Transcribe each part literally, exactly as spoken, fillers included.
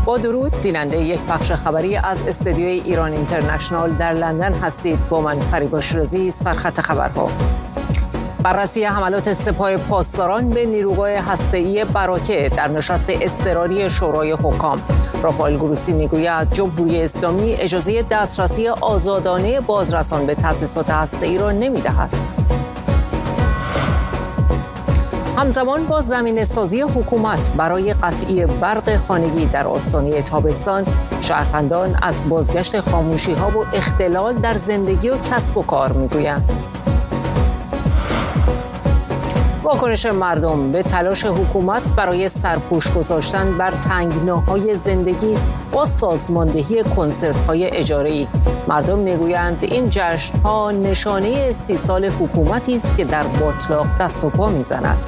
با درود، بیننده یک بخش خبری از استودیوی ایران اینترنشنال در لندن هستید. با من فریبا شیرازی. سرخط خبرها: بررسی حملات سپاه پاسداران به نیروگاه هسته‌ای براکه در نشست اضطراری شورای حکام. رافائل گروسی میگوید جمهوری اسلامی اجازه دسترسی آزادانه بازرسان به تأسیسات هسته‌ای را نمی‌دهد. همزمان با زمینه‌سازی حکومت برای قطعی برق خانگی در آستانه تابستان، شهروندان از بازگشت خاموشی‌ها و اختلال در زندگی و کسب و کار میگویند. واکنش مردم به تلاش حکومت برای سرپوش گذاشتن بر تنگناهای زندگی با سازماندهی کنسرت‌های اجاره‌ای. مردم میگویند این جشن‌ها نشانه استیصال حکومتی است که در باتلاق دست و پا میزند.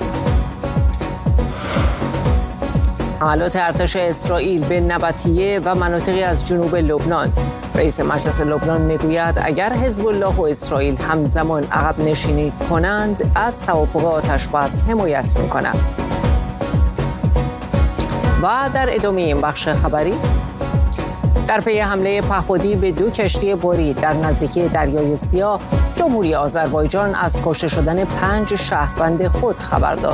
حملات ارتش اسرائیل به نبطیه و مناطقی از جنوب لبنان. رئیس مجلس لبنان میگوید اگر حزب الله و اسرائیل همزمان عقب نشینی کنند از توافق آتش‌بس حمایت میکنند. و در ادامه این بخش خبری، در پی حمله پهپادی به دو کشتی باری در نزدیکی دریای سیاه، جمهوری آذربایجان از کشته شدن پنج شهروند خود خبر داد.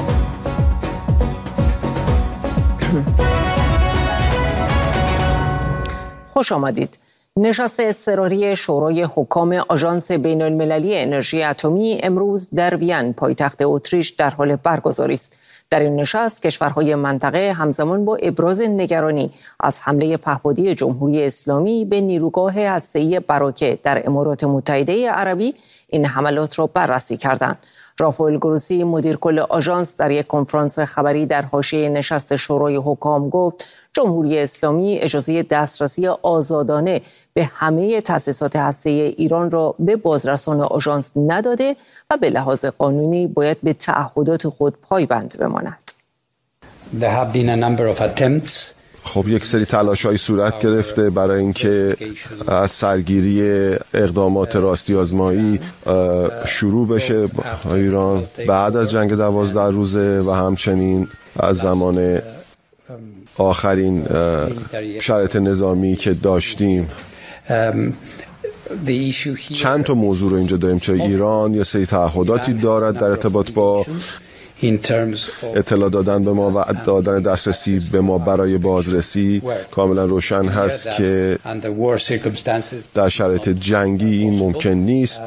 خوش آمدید. نشست اضطراری شورای حکام آژانس بین‌المللی انرژی اتمی امروز در وین پایتخت اتریش در حال برگزاری است. در این نشست کشورهای منطقه همزمان با ابراز نگرانی از حمله پهپادی جمهوری اسلامی به نیروگاه هسته‌ای براکه در امارات متحده عربی این حملات را بررسی کردند. رافائل گروسی مدیر کل آژانس در یک کنفرانس خبری در حاشیه نشست شورای حکام گفت جمهوری اسلامی اجازه دسترسی آزادانه به همه تأسیسات هسته‌ای ایران را به بازرسان آژانس نداده و به لحاظ قانونی باید به تعهدات خود پایبند بماند. There have been a number of attempts. خب یک سری تلاش‌های صورت گرفته برای اینکه از سرگیری اقدامات راستی آزمایی شروع بشه ایران بعد از جنگ دوازده روزه و همچنین از زمان آخرین شرایط نظامی که داشتیم. چند تا موضوع رو اینجا داریم. چه ایران یه سری تعهداتی دارد در ارتباط با اطلاع دادن به ما و دادن دسترسی به ما برای بازرسی. کاملا روشن هست که در شرایط جنگی این ممکن نیست،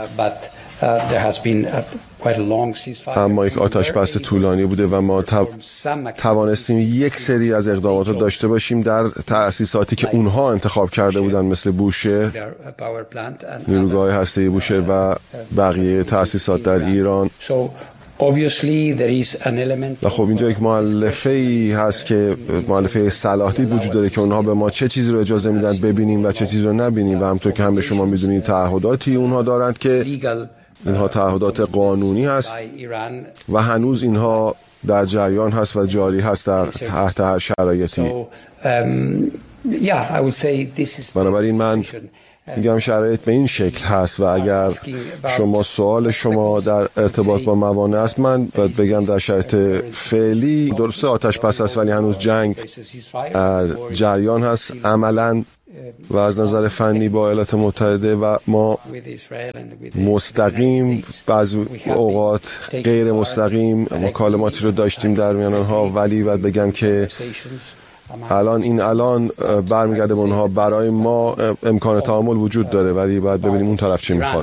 اما یک آتش‌بس طولانی بوده و ما توانستیم یک سری از اقدامات داشته باشیم در تأسیساتی که اونها انتخاب کرده بودن، مثل بوشهر، نیروگاه هسته‌ای بوشهر و بقیه تأسیسات در ایران. و خب اینجا یک مؤلفه‌ای هست که مؤلفه صلاح‌دید وجود داره که اونها به ما چه چیزی رو اجازه میدن ببینیم و چه چیزی رو نبینیم و همونطور که هم به شما میدونید تعهداتی اونها دارند که اینها تعهدات قانونی هست و هنوز اینها در جریان هست و جاری هست در تحت هر شرایطی. بنابراین من میگم شرایط به این شکل هست و اگر شما سوال شما در ارتباط با موانع است، من باید بگم در شرایط فعلی درسته آتش بس است ولی هنوز جنگ جریان هست عملاً و از نظر فنی با ایالات متحده و ما مستقیم بعضی اوقات غیر مستقیم مکالماتی رو داشتیم در میان آنها، ولی باید بگم که الان این الان برمیگرده به اونها. برای ما امکان تعامل وجود داره ولی باید ببینیم اون طرف چی میخواد.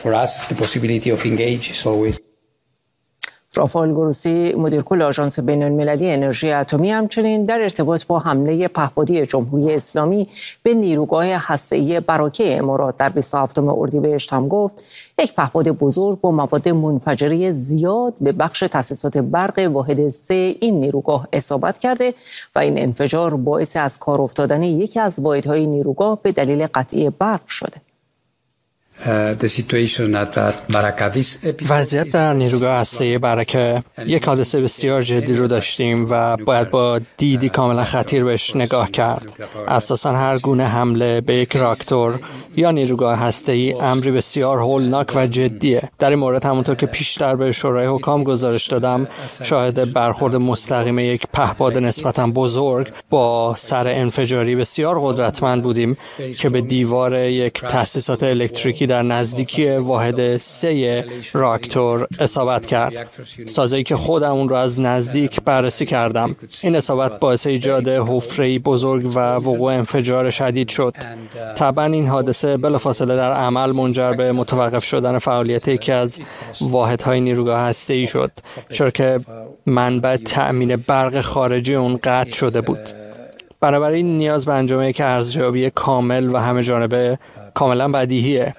رافائل گروسی مدیر کل آژانس بین‌المللی انرژی اتمی همچنین در ارتباط با حمله پهپادی جمهوری اسلامی به نیروگاه هسته‌ای براکه امارات در بیست و هفتم اردیبهشت هم گفت یک پهپاد بزرگ با مواد منفجره زیاد به بخش تأسیسات برق واحد سه این نیروگاه اصابت کرده و این انفجار باعث از کار افتادن یکی از واحدهای نیروگاه به دلیل قطعی برق شده. وضعیت در نیروگاه هسته‌ای برکه یک حادثه بسیار جدی رو داشتیم و باید با دیدی کاملا خطیر بهش نگاه کرد. اساساً هر گونه حمله به یک راکتور یا نیروگاه هسته‌ای امری بسیار هولناک و جدیه. در این مورد همونطور که پیشتر به شورای حکام گزارش دادم، شاهد برخورد مستقیم یک پهپاد نسبتاً بزرگ با سر انفجاری بسیار قدرتمند بودیم که به دیوار یک تأسیسات الکتریکی در نزدیکی واحد سه راکتور اصابت کرد. سازه‌ای که خودم اون رو از نزدیک بررسی کردم. این اصابت باعث ایجاد حفره‌ای بزرگ و وقوع انفجار شدید شد. طبعا این حادثه بلافاصله در عمل منجر به متوقف شدن فعالیت یکی از واحدهای نیروگاه هسته‌ای شد، چرا که منبع تأمین برق خارجی اون قطع شده بود. بنابراین نیاز به انجام یک ارزیابی کامل و همه جانبه کاملا بدیهیه.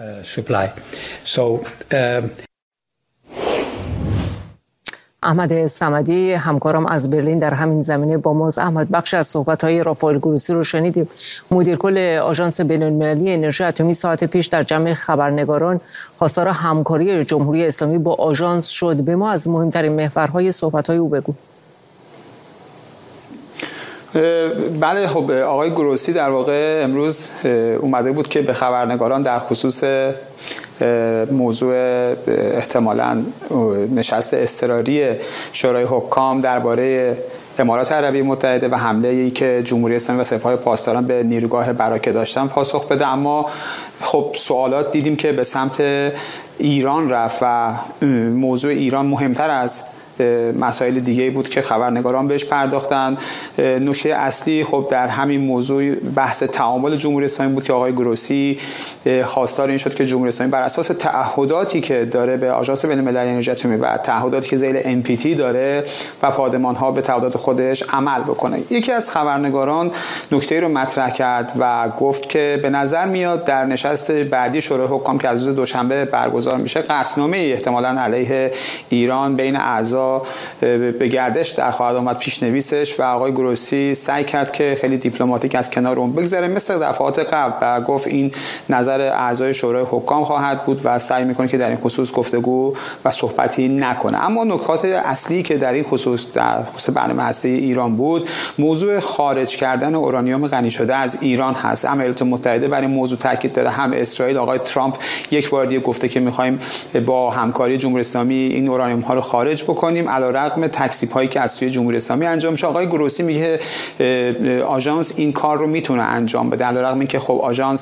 احمد صمدی همکارم از برلین در همین زمینه با ماست. احمد، بخش از صحبت‌های رافائل گروسی رو شنیدیم. مدیر کل آژانس بین‌المللی انرژی اتمی ساعت پیش در جمع خبرنگاران خواستار همکاری جمهوری اسلامی با آژانس شد. به ما از مهمترین محورهای صحبت‌های او بگو. بله، خب آقای گروسی در واقع امروز اومده بود که به خبرنگاران در خصوص موضوع احتمالاً نشست اضطراری شورای حکام درباره امارات عربی متحده و حمله ای که جمهوری اسلامی و سپاه پاسداران به نیروگاه براکه داشتن پاسخ بده. اما خب سوالات دیدیم که به سمت ایران رفت و موضوع ایران مهمتر از مسائل دیگه بود که خبرنگاران بهش پرداختند. نکته اصلی خب در همین موضوع بحث تعامل جمهوری اسلامی بود که آقای گروسی خواستار این شد که جمهوری اسلامی بر اساس تعهداتی که داره به آژانس بین‌المللی انرژی اتمی و تعهداتی که ذیل ام پی تی داره و پادمان‌ها به تعهدات خودش عمل بکنه. یکی از خبرنگاران نکته رو مطرح کرد و گفت که به نظر میاد در نشست بعدی شورای حکام که از روز دوشنبه برگزار میشه قطعنامه احتمالاً علیه ایران بین اعضا به گردش در خواهد آمد، پیشنویسش، و آقای گروسی سعی کرد که خیلی دیپلماتیک از کنار اون بگذره مثل دفعات قبل و گفت این نظر اعضای شورای حکام خواهد بود و سعی میکنه که در این خصوص گفتگو و صحبتی نکنه. اما نکات اصلی که در این خصوص در خصوص برنامه هسته ایران بود موضوع خارج کردن اورانیوم غنی شده از ایران هست. هم ایالات متحده بر این موضوع تاکید داره، هم اسرائیل. آقای ترامپ یک بار دیگه گفته که میخوایم با همکاری جمهوری اسلامی این اورانیوم ها رو خارج بکنیم علیرغم تکذیب هایی که از سوی جمهوری اسلامی انجام میشه. آقای گروسی میگه آژانس این کار رو میتونه انجام بده علیرغم اینکه خب آژانس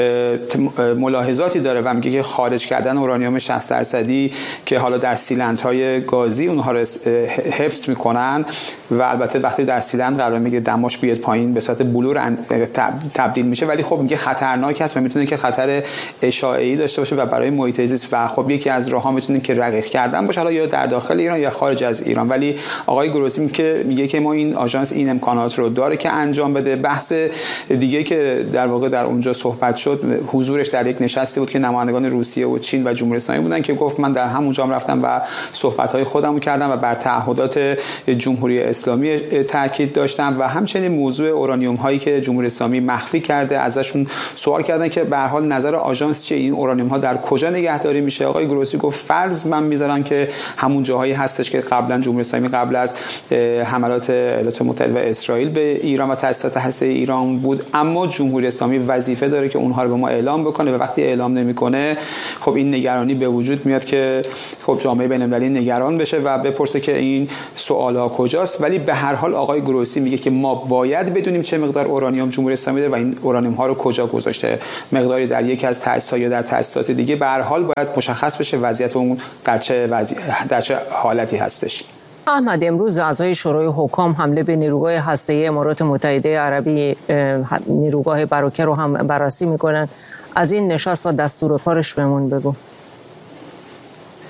ملاحظاتی داره و میگه که خارج کردن اورانیوم شصت درصدی که حالا در سیلندهای گازی اونها رو حفظ میکنن و البته وقتی در سیلند قرار میگیره دماش بیاد پایین به صورت بلور تبدیل میشه، ولی خب میگه خطرناک است و میتونه که خطر اشعاعی داشته باشه و برای محیط زیست و خب یکی از راه‌ها میتونه که رقیق کردن باشه، حالا یا در داخل ایران یا خارج از ایران. ولی آقای گروسی میگه میگه که ما این آژانس این امکانات رو داره که انجام بده. بحث دیگه که در واقع در اونجا صحبت شد حضورش در یک نشستی بود که نمایندگان روسیه و چین و جمهوری اسلامی بودن که گفت من در همونجا هم رفتم و صحبت‌های خودم رو کردم و بر تعهدات جمهوری اسلامی تاکید داشتم و همچنین موضوع اورانیوم هایی که جمهوری اسلامی مخفی کرده ازشون سوال کردن که به هر حال نظر آژانس چیه، این اورانیوم ها در کجا نگهداری میشه. آقای گروسی گفت فرض من میذارم که همون جاهایی هستش که قبلا جمهوری اسلامی قبل از حملات ایالات متحده و اسرائیل به ایران و تأسیسات هسته‌ای ایران بود، اما جمهوری اسلامی وظیفه داره که اونها رو به ما اعلام بکنه و وقتی اعلام نمیکنه خب این نگرانی به وجود میاد که خب جامعه بین‌المللی نگران بشه و بپرسه که این سوالا کجاست. ولی به هر حال آقای گروسی میگه که ما باید بدونیم چه مقدار اورانیوم جمهوری اسلامی داره و این اورانیوم ها رو کجا گذاشته، مقداری در یکی از تأسیسات یا در تأسیسات دیگه. به هر حال باید مشخص بشه وضعیت اون در چه وضعی در چه حالتی هستش. احمد، امروز اعضای شورای حکام حمله به نیروگاه هسته‌ای امارات متحده عربی نیروگاه براکه رو هم بررسی میکنن. از این نشست و دستور کارش بهمون بگو.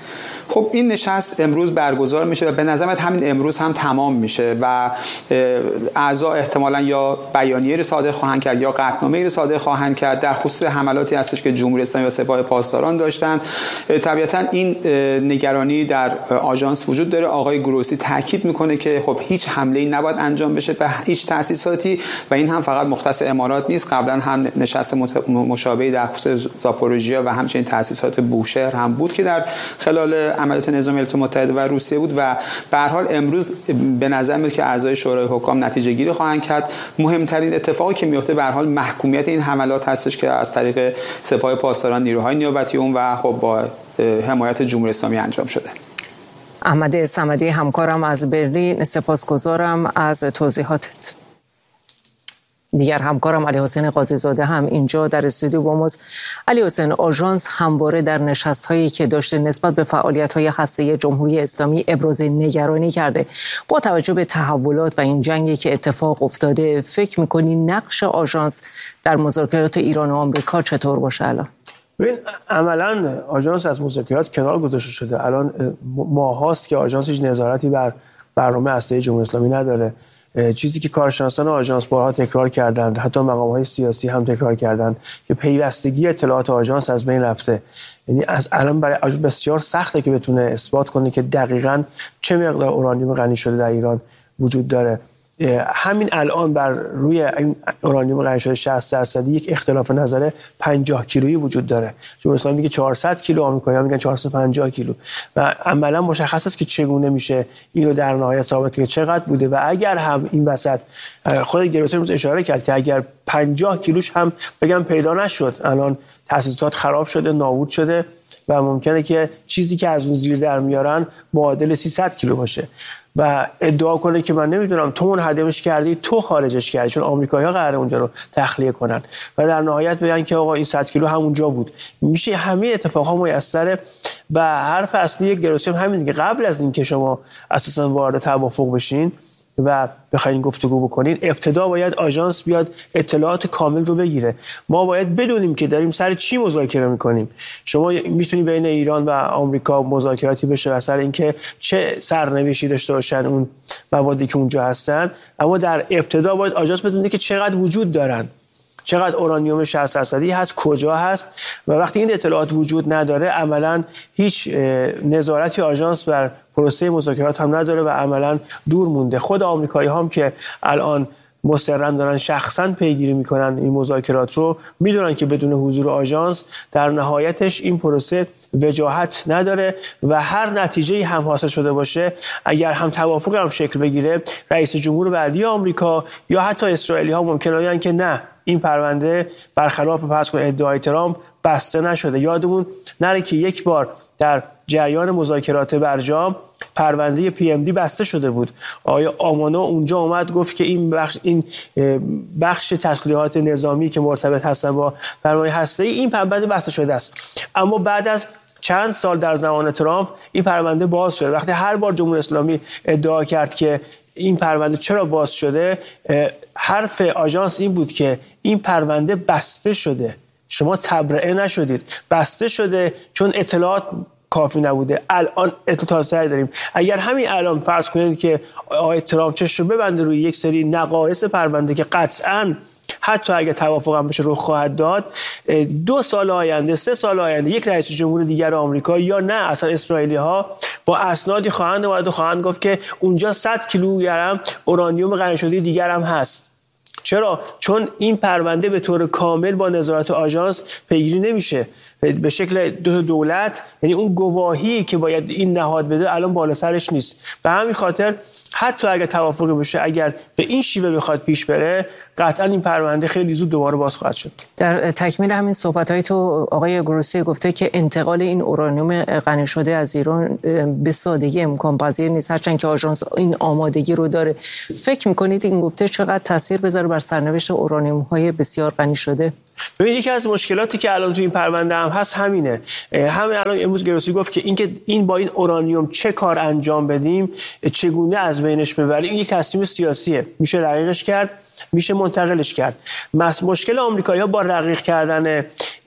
خب این نشست امروز برگزار میشه و به نظرت همین امروز هم تمام میشه و اعضا احتمالاً یا بیانیه را صادر خواهند کرد یا قطعنامه‌ای را صادر خواهند کرد در خصوص حملاتی هستش که جمهوری اسلامی و سپاه پاسداران داشتن. طبیعتاً این نگرانی در آژانس وجود داره. آقای گروسی تاکید میکنه که خب هیچ حمله‌ای نباید انجام بشه به هیچ تأسیساتی و این هم فقط مختص امارات نیست. قبلا هم نشست مشابهی در خصوص زاپوروژیا و همچنین تأسیسات بوشهر هم بود که در خلال عملیات نظامی ایالات متحده و روسیه بود و به هر حال امروز به نظر میاد که اعضای شورای حکام نتیجه گیری خواهند کرد. مهمترین اتفاقی که میفته به هر حال محکومیت این حملات هستش که از طریق سپاه پاسداران، نیروهای نیابتی اون و خب با حمایت جمهوری اسلامی انجام شده. احمد صمدی همکارم از برلین، سپاسگزارم از توضیحاتت. دیگر همکارم علی حسین قاضی زاده هم اینجا در استودیو با ماست. علی حسین، آژانس همواره در نشست‌هایی که داشته نسبت به فعالیت‌های هسته‌ای جمهوری اسلامی ابراز نگرانی کرده. با توجه به تحولات و این جنگی که اتفاق افتاده، فکر می‌کنی نقش آژانس در مذاکرات ایران و آمریکا چطور باشه الان؟ ببین، عملاً آژانس از مذاکرات کنار گذاشته شده. الان ماهاست که آژانس هیچ نظارتی بر برنامه هسته‌ای جمهوری اسلامی نداره. چیزی که کارشناسان آژانس بارها تکرار کردند، حتی مقام‌های سیاسی هم تکرار کردند که پیوستگی اطلاعات آژانس از بین رفته. یعنی از الان برای آژانس بسیار سخته که بتونه اثبات کنه که دقیقاً چه مقدار اورانیوم غنی شده در ایران وجود داره. همین الان بر روی این اورانیوم غنی شده شصت درصدی یک اختلاف نظر پنجاه کیلویی وجود داره. جمهوری اسلامی میگه چهارصد کیلو، آمریکایی‌ها میگن چهارصد و پنجاه کیلو و عملاً مشخص است که چگونه میشه اینو در نهایت ثابت کنه چقدر بوده. و اگر هم این وسط خود گروسی امروز اشاره کرد که اگر پنجاه کیلوش هم بگم پیدا نشد، الان تأسیسات خراب شده، نابود شده و ممکنه که چیزی که از اون زیر در میارن معادل سیصد کیلو باشه و ادعا کنه که من نمیدونم تو منهدمش کردی، تو خارجش کردی، چون آمریکایی‌ها قراره اونجا رو تخلیه کنن و در نهایت بگن که آقا این صد کیلو همونجا بود. میشه همه اتفاقا میسره و حرف اصلی یک گروسی هم همین که قبل از اینکه شما اساسا وارد توافق بشین و بخواید گفتگو بکنید، ابتدا باید آژانس بیاد اطلاعات کامل رو بگیره. ما باید بدونیم که داریم سر چی مذاکره میکنیم. شما میتونی بین ایران و آمریکا مذاکراتی بشه و سر اینکه چه سرنوشتی داشته باشن اون موادی که اونجا هستن، اما در ابتدا باید آژانس بدونه که چقدر وجود دارن، چقدر اورانیوم شصت درصدی هست، کجا هست و وقتی این اطلاعات وجود نداره عملاً هیچ نظارتی آژانس بر پروسه مذاکرات هم نداره و عملاً دور مونده. خود آمریکایی‌ها هم که الان مصرن دارن شخصاً پیگیری میکنن این مذاکرات رو، میدونن که بدون حضور آژانس در نهایتش این پروسه وجاهت نداره و هر نتیجه‌ای هم حاصل شده باشه، اگر هم توافق هم شکل بگیره، رئیس جمهور بعدی آمریکا یا حتی اسرائیلی‌ها ممکنه بگن که نه، این پرونده برخلاف فرض کن ادعای ترامپ بسته نشده. یادمون نره که یک بار در جریان مذاکرات برجام پرونده پی ام دی بسته شده بود. آقای آمانو اونجا اومد گفت که این بخش این بخش تسلیحات نظامی که مرتبط هستن با برنامه هسته‌ای، این پرونده بسته شده است. اما بعد از چند سال در زمان ترامپ این پرونده باز شده. وقتی هر بار جمهوری اسلامی ادعا کرد که این پرونده چرا باز شده، حرف آژانس این بود که این پرونده بسته شده، شما تبرئه نشدید، بسته شده چون اطلاعات کافی نبوده. الان اطلاعات داریم. اگر همین الان فرض کنید که آقای ترامپ چشم ببنده روی یک سری نقایص پرونده که قطعاً حتی اگر توافق هم بشه رو خواهد داد، دو سال آینده، سه سال آینده یک رئیس جمهور دیگر آمریکا یا نه اصلا اسرائیلی ها با اسنادی خواهند اومد و خواهند گفت که اونجا صد کیلوگرم اورانیوم غنی شده دیگر هم هست. چرا؟ چون این پرونده به طور کامل با نظارت آژانس پیگیری نمیشه به شکل دو دولت، یعنی اون گواهی که باید این نهاد بده الان بالا سرش نیست. به همین خاطر حتی اگر توافقی بشه، اگر به این شیوه بخواد پیش بره، قطعا این پرونده خیلی زود دوباره باز خواهد شد. در تکمیل همین صحبت‌های تو آقای گروسی گفته که انتقال این اورانیوم غنی شده از ایران به سادگی امکان پذیر نیست، هرچند که آژانس این آمادگی رو داره. فکر می‌کنید این گفته چقدر تاثیر بذاره بر سرنوشت اورانیوم‌های بسیار غنی شده؟ ببین، یکی از مشکلاتی که الان تو این پرونده هم هست همینه. همین الان امروز گروسی گفت که اینکه این با این اورانیوم چه کار انجام بدیم، چگونه از بینش ببریم، این یک تصمیم سیاسیه. میشه رقیقش کرد، میشه منتقلش کرد. مشکل آمریکایی‌ها با رقیق کردن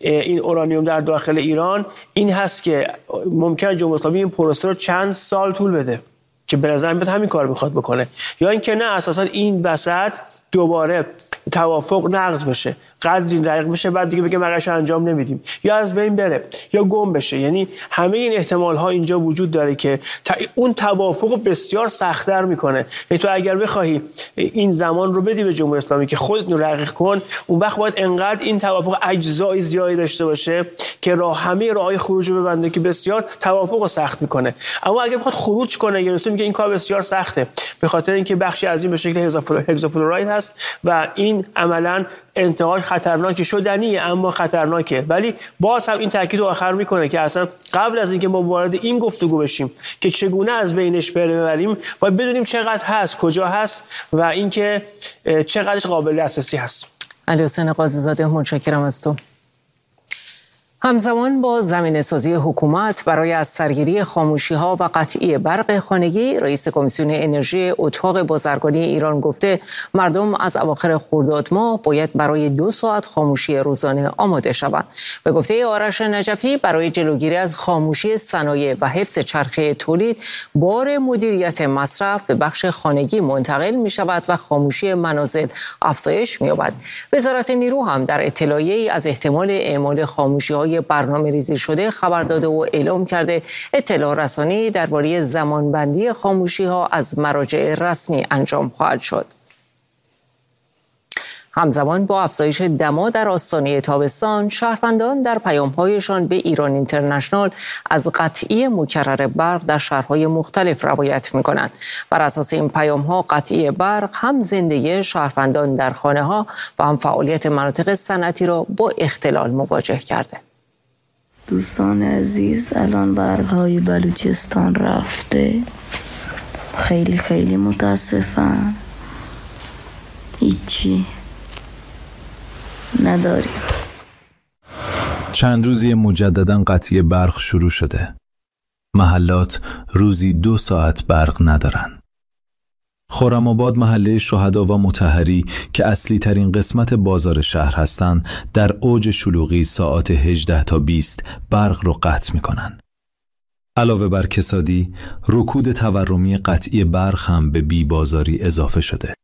این اورانیوم در داخل ایران این هست که ممکنه جمهوری اسلامی این پروسه رو چند سال طول بده که به نظر میاد همین کار میخواد بکنه، یا اینکه نه اساسا این وسط دوباره توافق نقض بشه، قدری رقیق بشه، بعد دیگه بگه مگرش انجام نمیدیم، یا از بین بره یا گم بشه. یعنی همه این احتمال ها اینجا وجود داره که اون توافق بسیار سخت‌تر میکنه. یعنی تو اگر بخواهی این زمان رو بدی به جمهوری اسلامی که خودت رو رقیق کن، اون وقت باید انقدر این توافق اجزای زیادی داشته باشه که راه همه راههای خروج رو ببنده که بسیار توافق رو سخت میکنه. اما اگر بخواد خروج کنه یا میگه این کار بسیار سخته به خاطر اینکه بخشی از این به شکل هگزافلوراید هست و این عملاً انتقاش خطرناکی شدنیه، اما خطرناکه. ولی باز هم این تاکید رو آخر میکنه که اصلا قبل از اینکه ما وارد این گفتگو بشیم که چگونه از بینش ببریم، باید بدونیم چقدر هست، کجا هست و اینکه چقدرش قابل دسترسی هست. علی حسین قاضی زاده، متشکرم از تو. همزمان با زمینه‌سازی حکومت برای از سرگیری خاموشی‌ها و قطعی برق خانگی، رئیس کمیسیون انرژی اتاق بازرگانی ایران گفته مردم از اواخر خرداد ماه باید برای دو ساعت خاموشی روزانه آماده شوند. به گفته آرش نجفی، برای جلوگیری از خاموشی صنایع و حفظ چرخه تولید، بار مدیریت مصرف به بخش خانگی منتقل می‌شود و خاموشی منازل افزایش می‌یابد. وزارت نیرو هم در اطلاعیه‌ای از احتمال اعمال خاموشی‌های برنامه ریزی شده خبر داده و اعلام کرده اطلاع رسانی درباره زمانبندی خاموشی ها از مراجع رسمی انجام خواهد شد. همزمان با افزایش دما در آستانه تابستان، شهروندان در پیام‌هایشان به ایران اینترنشنال از قطعی مکرر برق در شهرهای مختلف روایت می‌کنند. بر اساس این پیام‌ها، قطعی برق هم زندگی شهروندان در خانه‌ها و هم فعالیت مناطق صنعتی را با اختلال مواجه کرده. دوستان عزیز، الان برق‌های بلوچستان رفته. خیلی خیلی متاسفم. هیچی نداریم. چند روزی مجدداً قطعی برق شروع شده. محلات روزی دو ساعت برق ندارن. خرم‌آباد، محله شهدا و مطهری که اصلی ترین قسمت بازار شهر هستند، در اوج شلوغی ساعات هجده تا بیست برق رو قطع می‌کنن. علاوه بر کسادی، رکود تورمی قطعی برق هم به بی بازاری اضافه شده.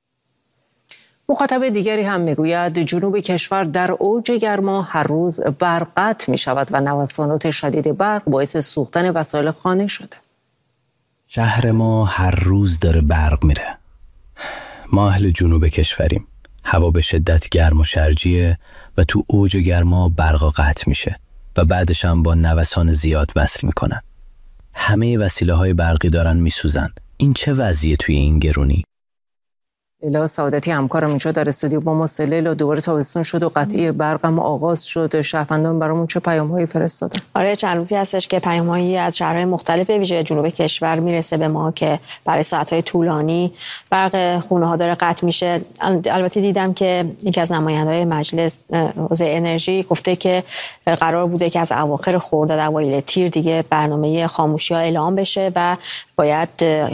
مخاطب دیگری هم میگوید جنوب کشور در اوج گرما هر روز برق قطع می شود و نوسانات شدید برق باعث سوختن وسایل خانه شده. شهر ما هر روز داره برق میره. ما اهل جنوب کشوریم. هوا به شدت گرم و شرجیه و تو اوج گرما برق قطع میشه و بعدش هم با نوسان زیاد وصل میکنن. همه وسیله های برقی دارن میسوزن. این چه وضعیه توی این گرونی؟ لیلا سعادتی همکارم اینجا در استودیو با ما. لیلا، دوباره تابستون شد و قطعی برق هم آغاز شد. شهروندان برامون چه پیام‌هایی فرستادن؟ آره، چند روزی هستش که پیام‌هایی از شهرهای مختلف به ویژه جنوب کشور میرسه به ما که برای ساعت‌های طولانی برق خونه‌ها داره قطع میشه. البته دیدم که یکی از نماینده‌های مجلس حوزه انرژی گفته که قرار بوده که از اواخر خرداد اوایل تیر دیگه برنامه خاموشی‌ها اعلام بشه و باید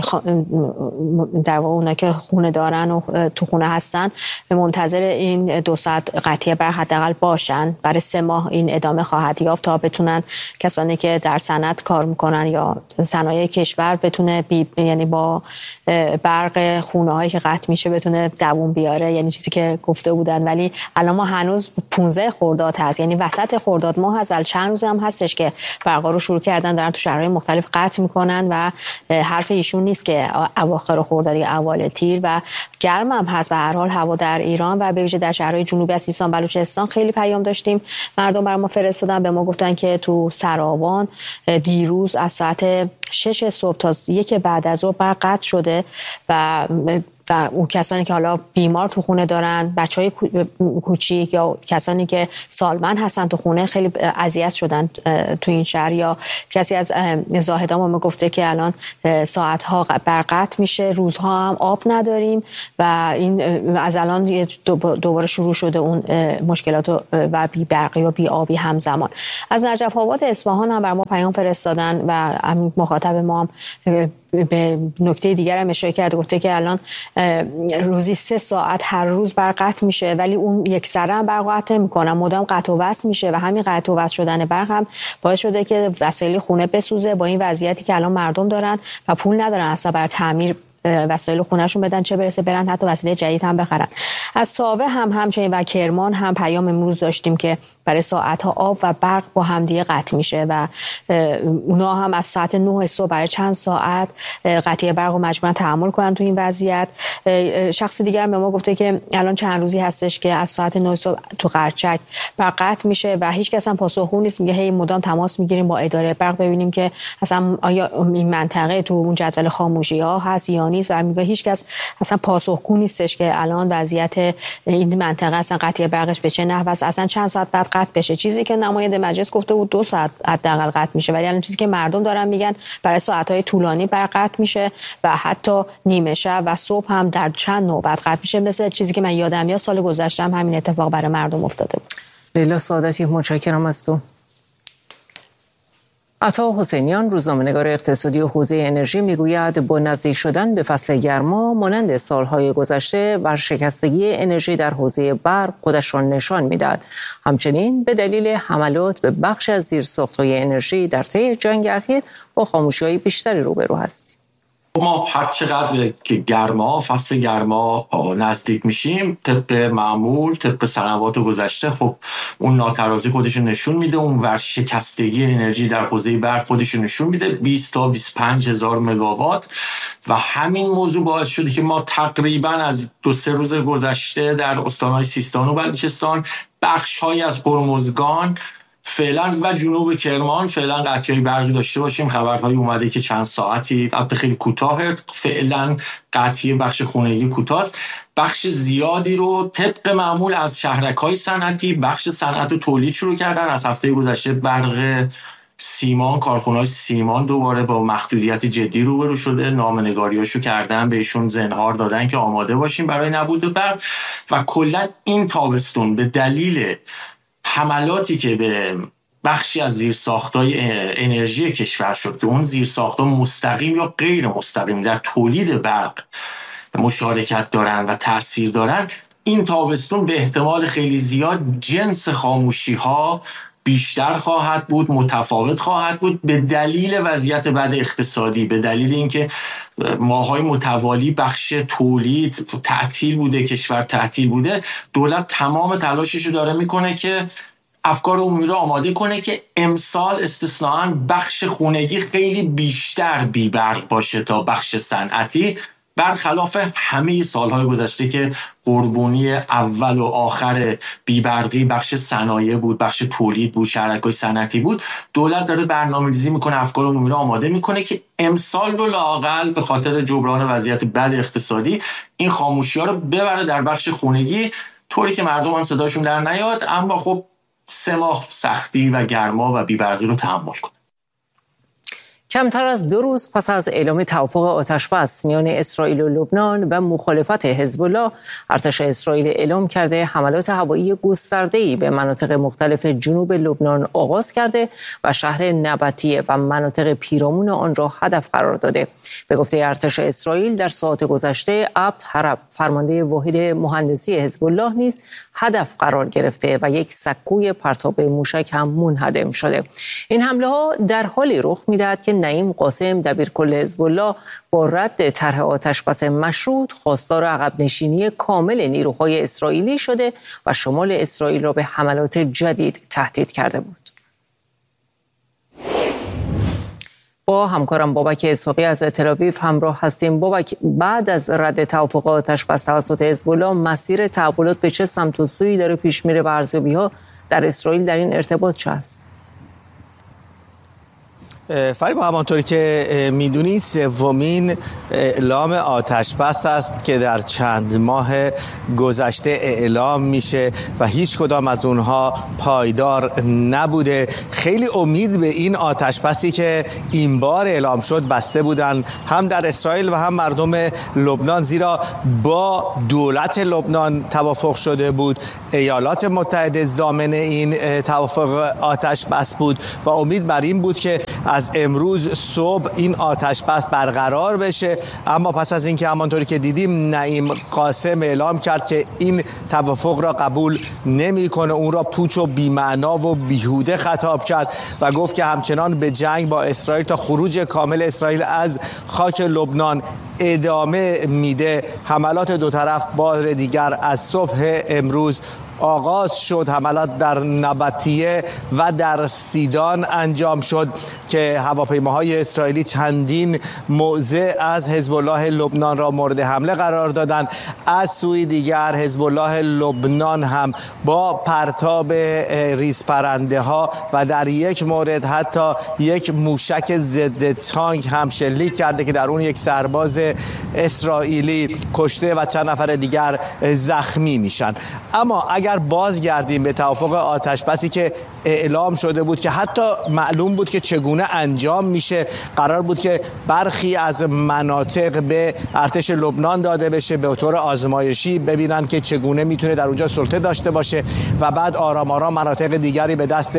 در واقع اونایی که خونه دارن و تو خونه هستن منتظر این دو ساعت قطعی برق حداقل باشن. برای سه ماه این ادامه خواهد یافت تا بتونن کسانی که در صنعت کار میکنن یا صنایع کشور بتونه بی یعنی با برق خونه هایی که قطع میشه بتونه دووم بیاره، یعنی چیزی که گفته بودن. ولی الان ما هنوز پانزده خرداد هست، یعنی وسط خرداد ماه هست، ولی چند روز هم هستش که برقا رو شروع کردن دارن تو شهرهای مختلف قطع میکنن و حرف ایشون نیست که اواخر خرداد یا اوایل تیر. و گرم هم هست به هر حال هوا در ایران و به ویژه در شهرهای جنوبی از سیستان بلوچستان خیلی پیام داشتیم. مردم برای ما فرستادن، به ما گفتن که تو سراوان دیروز از ساعت شش صبح تا یک بعد از ظهر برق قطع شده و و اون کسانی که حالا بیمار تو خونه دارن، بچهای کوچیک یا کسانی که سالمند هستن تو خونه خیلی اذیت شدن تو این شهر. یا کسی از زاهدان ما گفته که الان ساعت‌ها برق قطع میشه، روزها هم آب نداریم و این از الان دوباره شروع شده اون مشکلات و بی برقی و بی آبی همزمان. از نجف آباد اصفهان هم بر ما پیام فرستادن و مخاطب ما هم به نکته دیگر هم اشاره کرده، گفته که الان روزی سه ساعت هر روز برق قطع میشه ولی اون یک سره هم برق قطع نمیکنن، مدام قطع و وصل میشه و همین قطع و وصل شدن برق هم باعث شده که وسایل خونه بسوزه. با این وضعیتی که الان مردم دارن و پول ندارن اصلا برای تعمیر وسایل خونهشون بدن، چه برسه برن حتی وسایل جدید هم بخرن. از ساوه هم همچنین و کرمان هم پیام امروز داشتیم که برای ساعت‌ها آب و برق با همدیگه قطع میشه و اونا هم از ساعت نه صبح برای چند ساعت قطعی برق رو مجبورن تحمل کنن تو این وضعیت. شخص دیگر هم به ما گفته که الان چند روزی هستش که از ساعت نه صبح تو قرچک برق قطع میشه و هیچ کس هم پاسخگو نیست. میگه هی مدام تماس میگیریم با اداره برق ببینیم که اصلا آیا این منطقه تو اون جدول خاموشی‌ها هست یا نیست و میگه هیچ کس اصلا پاسخگو نیستش که الان وضعیت این منطقه اصلا قطعی برقش به چه نحو است، اصلا چند ساعت بعد قطع بشه. چیزی که نماینده مجلس گفته بود دو ساعت حداقل قطع میشه، ولی الان چیزی که مردم دارن میگن برای ساعت‌های طولانی برق قطع میشه و حتی نیمه شب و صبح هم در چند نوبت قطع میشه، مثل چیزی که من یادم میاد سال گذشته هم همین اتفاق برای مردم افتاده بود. لیلا سعادتی، متشکرم از تو. عطا حسینیان، روزنامه‌نگار اقتصادی و حوزه انرژی، میگوید با نزدیک شدن به فصل گرما مانند سالهای گذشته ورشکستگی انرژی در حوزه برق خودش را نشان می‌دهد. همچنین به دلیل حملات به بخش از زیرساخت‌های انرژی در طی جنگ اخیر با خاموشی‌های بیشتری روبرو هستیم. ما هر چقدر که گرما فصل گرما نزدیک میشیم طبق معمول طبق سنوات گذشته خب اون ناترازی خودشون نشون میده، اون ورشکستگی انرژی در حوزه برق خودشون نشون میده، بیست تا بیست و پنج هزار مگاوات و همین موضوع باعث شده که ما تقریبا از دو سه روز گذشته در استان‌های سیستان و بلوچستان بخش‌هایی از هرمزگان فعلا و جنوب کرمان فعلا قطعی برقی داشته باشیم. خبرهایی اومده که چند ساعتی البته خیلی کوتاه فعلا قطعی بخش خونگی کوتاه، بخش زیادی رو طبق معمول از شهرک‌های صنعتی بخش صنعت و تولید شروع کردن. از هفته گذشته برق سیمان، کارخونه‌های سیمان دوباره با محدودیت جدی روبرو شده، نامه‌نگاریاشو کردن، بهشون زنهار دادن که آماده باشیم برای نبود برق. و کلا این تابستون به دلیل حملاتی که به بخشی از زیرساخت‌های انرژی کشور شد که اون زیرساخت‌ها مستقیم یا غیر مستقیم در تولید برق مشارکت دارن و تأثیر دارن، این تابستون به احتمال خیلی زیاد جنس خاموشی‌ها بیشتر خواهد بود، متفاوت خواهد بود به دلیل وضعیت بد اقتصادی، به دلیل اینکه ماهای متوالی بخش تولید تعطیل بوده، کشور تعطیل بوده. دولت تمام تلاشش رو داره میکنه که افکار عمومی رو آماده کنه که امسال استثناءً بخش خونگی خیلی بیشتر بی برق باشه تا بخش صنعتی، برخلاف همه سالهای گذشته که قربانی اول و آخر بیبرقی بخش صنایع بود، بخش تولید بود، شرکای صنعتی بود. دولت داره برنامه‌ریزی میکنه، افکار عمومی رو آماده میکنه که امسال رو لااقل به خاطر جبران وضعیت بد اقتصادی این خاموشی‌ها رو ببره در بخش خونگی، طوری که مردم هم صداشون در نیاد، اما خب سه ماه سختی و گرما و بیبرقی رو تحمل کنه. کمتر از دو روز پس از اعلام توافق آتشبس میان اسرائیل و لبنان و مخالفت حزب الله، ارتش اسرائیل اعلام کرده حملات هوایی گسترده‌ای به مناطق مختلف جنوب لبنان آغاز کرده و شهر نبطیه و مناطق پیرامون آن را هدف قرار داده. به گفته ارتش اسرائیل در ساعات گذشته عبد حرب، فرمانده واحد مهندسی حزب الله نیز هدف قرار گرفته و یک سکوی پرتاب موشک هم منهدم شده. این حمله ها در حالی رخ می‌دهد که نعیم قاسم، دبیرکل حزب الله، با رد طرح آتشبس مشروط خواستار عقب نشینی کامل نیروهای اسرائیلی شده و شمال اسرائیل را به حملات جدید تهدید کرده بود. با همکارم بابک اسحاقی از تل‌آویو همراه هستیم. بابک، بعد از رد توافق آتشبس توسط حزب الله، مسیر تحولات به چه سمت و سویی داره پیش میره و ارزیابی‌ها در اسرائیل در این ارتباط چه است؟ فریبا، همانطوری که میدونی سومین اعلام آتشبس است که در چند ماه گذشته اعلام میشه و هیچ کدام از اونها پایدار نبوده. خیلی امید به این آتشبسی که این بار اعلام شد بسته بودن هم در اسرائیل و هم مردم لبنان، زیرا با دولت لبنان توافق شده بود، ایالات متحده ضامن این توافق آتشبس بود و امید بر این بود که از امروز صبح این آتش بس برقرار بشه. اما پس از اینکه همانطوری که دیدیم نعیم قاسم اعلام کرد که این توافق را قبول نمیکنه، اون را پوچ و بی‌معنا و بیهوده خطاب کرد و گفت که همچنان به جنگ با اسرائیل تا خروج کامل اسرائیل از خاک لبنان ادامه میده. حملات دو طرف بار دیگر از صبح امروز آغاز شد. حملات در نبطیه و در سیدان انجام شد که هواپیماهای اسرائیلی چندین موضع از حزب الله لبنان را مورد حمله قرار دادند. از سوی دیگر حزب الله لبنان هم با پرتاب ریزپرنده ها و در یک مورد حتی یک موشک ضد تانک هم شلیک کرده که در اون یک سرباز اسرائیلی کشته و چند نفر دیگر زخمی میشن. اما اگر بازگردیم به توافق آتشبسی که اعلام شده بود که حتی معلوم بود که چگونه انجام میشه، قرار بود که برخی از مناطق به ارتش لبنان داده بشه به طور آزمایشی، ببینن که چگونه میتونه در اونجا سلطه داشته باشه و بعد آرام آرام مناطق دیگری به دست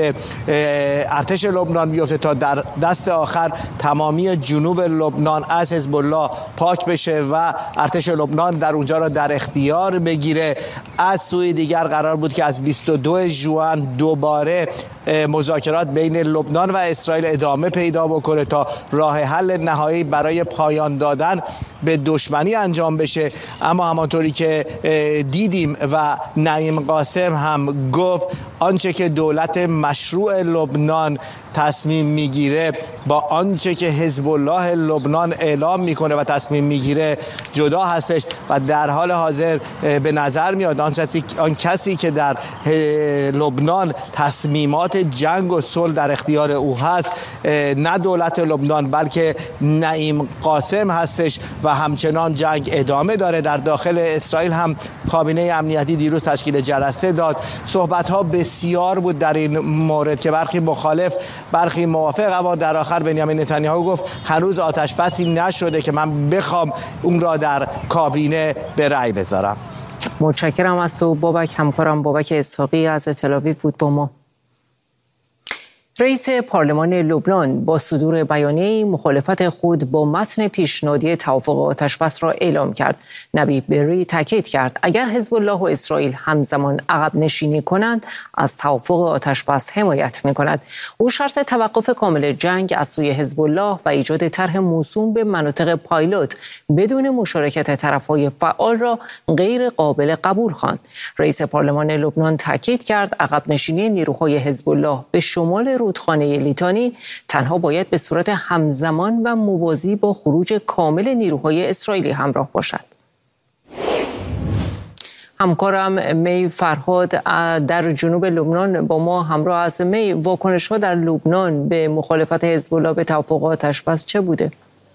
ارتش لبنان بیفته تا در دست آخر تمامی جنوب لبنان از حزب الله پاک بشه و ارتش لبنان در اونجا را در اختیار بگیره. از سوی دیگر قرار بود که از بیست و دو ژوئن دوباره مذاکرات بین لبنان و اسرائیل ادامه پیدا بکنه تا راه حل نهایی برای پایان دادن به دشمنی انجام بشه. اما همانطوری که دیدیم و نعیم قاسم هم گفت، آنچه که دولت مشروع لبنان تصمیم میگیره با آنچه که حزب الله لبنان اعلام میکنه و تصمیم میگیره جدا هستش و در حال حاضر به نظر میاد آن کسی, آن کسی که در لبنان تصمیمات جنگ و صلح در اختیار او هست نه دولت لبنان بلکه نعیم قاسم هستش و همچنان جنگ ادامه داره. در داخل اسرائیل هم کابینه امنیتی دیروز تشکیل جلسه داد. صحبت ها بسیار بود در این مورد که برخی مخالف برخی موافق، اما در آخر بنیامین نتانیاهو گفت هنوز آتش بسی نشده که من بخوام اون را در کابینه به رأی بذارم. متشکرم از تو بابک. همکارم بابک اسحاقی از تل آویو بود با ما. رئیس پارلمان لبنان با صدور بیانیه مخالفت خود با متن پیشنهادی توافق آتشبس را اعلام کرد. نبی بری تاکید کرد اگر حزب الله و اسرائیل همزمان عقب نشینی کنند از توافق آتشبس حمایت می‌کند. او شرط توقف کامل جنگ از سوی حزب الله و ایجاد طرح موسوم به مناطق پایلوت بدون مشارکت طرف‌های فعال را غیر قابل قبول خواند. رئیس پارلمان لبنان تاکید کرد عقب نشینی نیروهای حزب الله به شمال رودخانه لیتانی تنها باید به صورت همزمان و موازی با خروج کامل نیروهای اسرائیلی همراه باشد. همکارم می فرهاد در جنوب لبنان با ما همراه است. می، واکنش‌ها در لبنان به مخالفت حزب الله به توافق آتشبس چه بوده؟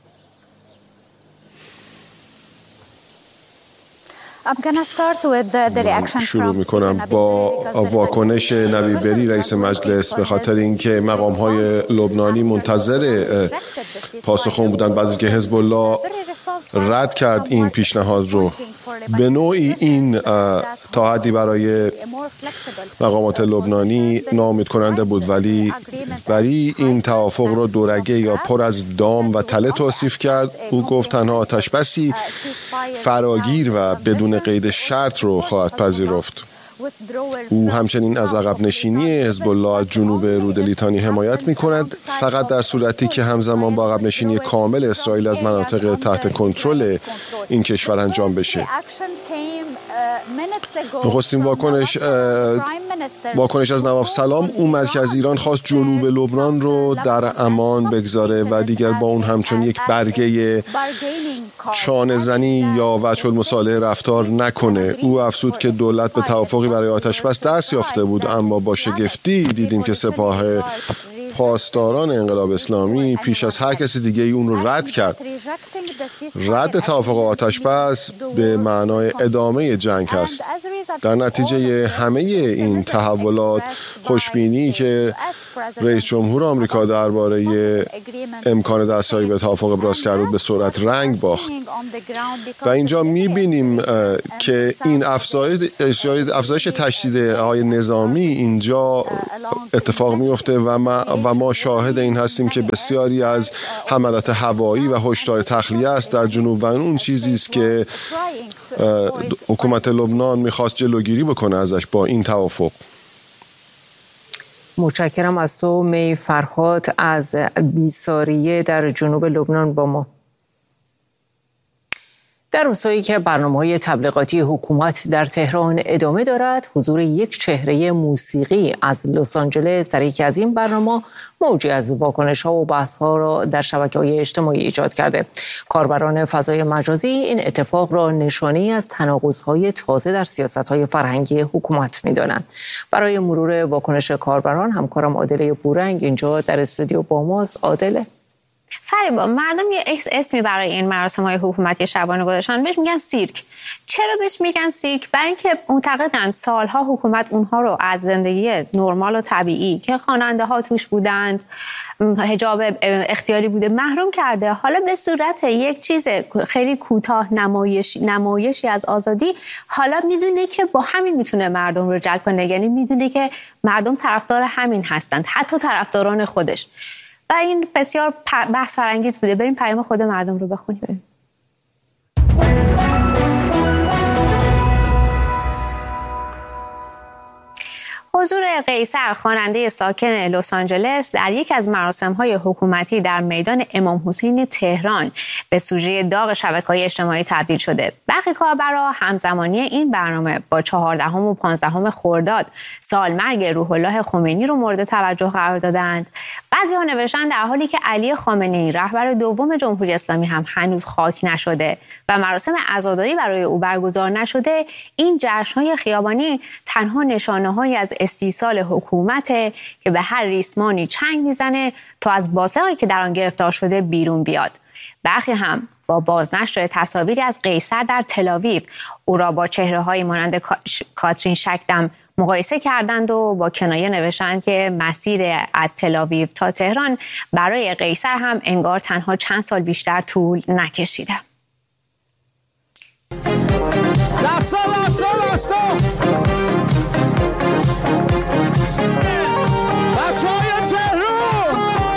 شروع میکنم با واکنش نبی بری رئیس مجلس به خاطر اینکه مقام‌های لبنانی منتظر پاسخ اون بودن. بعضی که حزب الله رد کرد این پیشنهاد رو. به نوعی این تا حدی برای مقامات لبنانی ناامید کننده بود، ولی بری این توافق رو دورگه یا پر از دام و تله توصیف کرد. او گفت تنها آتشبسی فراگیر و بدون قید شرط رو خواهد پذیرفت. او همچنین از عقب نشینی حزب الله از جنوب رود لیتانی حمایت می کند، فقط در صورتی که همزمان با عقب نشینی کامل اسرائیل از مناطق تحت کنترل این کشور انجام بشه. نخستین واکنش واکنش از نواف سلام اومد که از ایران خواست جنوب لبنان رو در امان بگذاره و دیگر با اون همچون یک برگه چانه زنی یا وجه المصالحه رفتار نکنه. او افزود که دولت به توافقی برای آتشبس دست یافته بود، اما با شگفتی دیدیم که سپاه پاسداران انقلاب اسلامی پیش از هر کسی دیگه ای اون رو رد کرد. رد توافق آتش بس به معنای ادامه جنگ است. در نتیجه همه این تحولات خوشبینی که رئیس جمهور آمریکا درباره امکان دستیابی به توافق ابراز کرد به سرعت رنگ باخت و اینجا می‌بینیم که این افزایش افزایش تشدیدهای نظامی اینجا اتفاق میفته و ما و ما شاهد این هستیم که بسیاری از حملات هوایی و هشدار تخلیه است در جنوب و اون چیزی است که حکومت لبنان میخواست جلوگیری بکنه ازش با این توافق. متشکرم از تو می فرهاد از بیساریه در جنوب لبنان با ما. در روزهایی که برنامه‌های تبلیغاتی حکومت در تهران ادامه دارد، حضور یک چهره موسیقی از لس آنجلس در یکی از این برنامه موجی از واکنش‌ها و بحث‌ها را در شبکه‌های اجتماعی ایجاد کرده. کاربران فضای مجازی این اتفاق را نشانه‌ای از تناقض‌های تازه در سیاست‌های فرهنگی حکومت می‌دانند. برای مرور واکنش کاربران همکارم عادله بورنگ اینجا در استودیو با ماست. عادله، فریبا، مردم یه اسمی برای این مراسم‌های حکومتی شبانه گذاشتن، بهش میگن سیرک. چرا بهش میگن سیرک؟ برای اینکه معتقدن سالها حکومت اونها رو از زندگی نرمال و طبیعی که خواننده‌ها توش بودند، حجاب اختیاری بوده، محروم کرده. حالا به صورت یک چیز خیلی کوتاه نمایش نمایشی از آزادی، حالا میدونه که با همین میتونه مردم رو جلب کنه. یعنی میدونه که مردم طرفدار همین هستند، حتی طرفداران خودش. و این بسیار بحث فرانگیز بوده. بریم پیام خود مردم رو بخونیم. حضور قیصر، خواننده ساکن لس آنجلس، در یک از مراسم‌های حکومتی در میدان امام حسین تهران به سوژه داغ شبکه‌های اجتماعی تبدیل شده. برخی کاربرا همزمانی این برنامه با چهاردهم و پانزدهم خرداد، سالمرگ روح الله خمینی رو مورد توجه قرار دادند. بعضی‌ها نوشتن در حالی که علی خامنه‌ای رهبر دوم جمهوری اسلامی هم هنوز خاک نشده و مراسم عزاداری برای او برگزار نشده، این جشن‌های خیابانی تنها نشانه‌هایی از استیصال حکومته که به هر ریسمانی چنگ میزنه تا از باطلاقی که در آن گرفتار شده بیرون بیاد. برخی هم با بازنشر تصاویری از قیصر در تل‌آویو او را با چهره‌های مانند کاترین شکدم مقایسه کردند و با کنایه نوشتند که مسیر از تل‌آویو تا تهران برای قیصر هم انگار تنها چند سال بیشتر طول نکشیده. دستا دستا دستا